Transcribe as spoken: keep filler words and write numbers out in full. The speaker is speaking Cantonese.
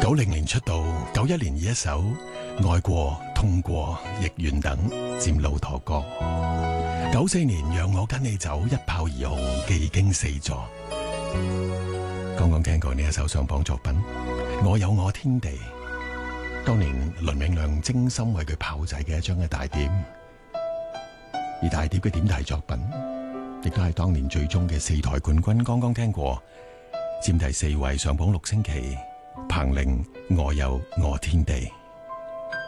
九零年出道，九一年以一首《愛過痛過亦願等》佔老陀歌。九四年讓我跟你走，一炮而紅，技驚四座。剛剛聽過呢一首上榜作品《我有我天地》，當年倫永亮精心為佢炮製嘅一張嘅大碟，而大碟嘅點題作品亦都係當年最終嘅四台冠軍。剛剛聽過佔第四位，上榜六星期，彭羚《我有我天地》。